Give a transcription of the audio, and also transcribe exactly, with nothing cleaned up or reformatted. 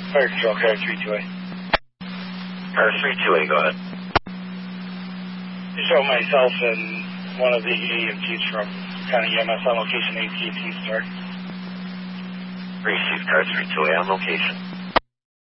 Fire Control, Car three two eight. Car three two eight, go ahead. To show myself and one of the E M Ts from County E M S on location A T and T Store. Received, Car three two eight on location.